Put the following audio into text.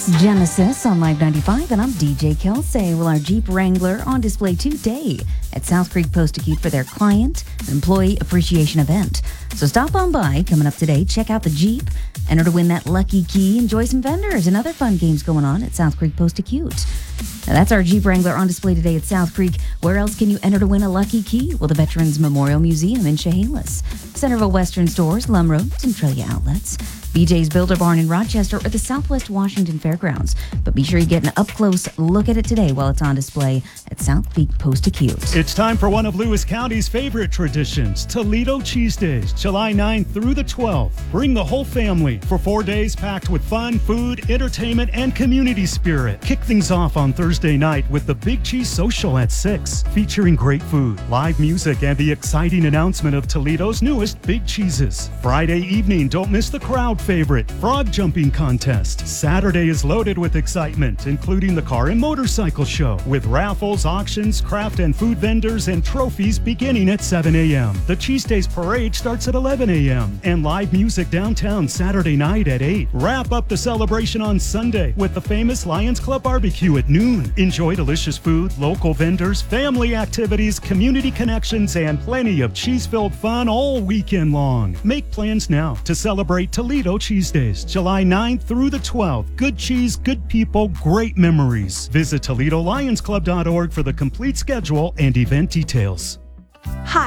It's Genesis on Live 95, and I'm DJ Kelsey. Well, our Jeep Wrangler on display today at South Creek Post-Acute for their client and employee appreciation event. So stop on by coming up today. Check out the Jeep. Enter to win that lucky key. Enjoy some vendors and other fun games going on at South Creek Post-Acute. Now, that's our Jeep Wrangler on display today at South Creek. Where else can you enter to win a lucky key? Well, the Veterans Memorial Museum in Chehalis, Centerville Western Stores, Lum Road, Centralia Outlets, BJ's Builder Barn in Rochester, or the Southwest Washington Fairgrounds. But be sure you get an up-close look at it today while it's on display at South Creek Post-Acute. It's time for one of Lewis County's favorite traditions, Toledo Cheese Days, July 9th through the 12th. Bring the whole family for 4 days packed with fun, food, entertainment, and community spirit. Kick things off on Thursday night with the Big Cheese Social at 6, featuring great food, live music, and the exciting announcement of Toledo's newest Big Cheeses. Friday evening, don't miss the crowd favorite, frog jumping contest. Saturday is loaded with excitement, including the car and motorcycle show, with raffles, auctions, craft and food vendors, and trophies beginning at 7 a.m. The Cheese Days Parade starts at 11 a.m. and live music downtown Saturday night at 8. Wrap up the celebration on Sunday with the famous Lions Club barbecue at noon. Enjoy delicious food, local vendors, family activities, community connections, and plenty of cheese-filled fun all weekend long. Make plans now to celebrate Toledo Cheese Days, July 9th through the 12th. Good cheese, good people, great memories. Visit ToledoLionsClub.org for the complete schedule and event details. Hi,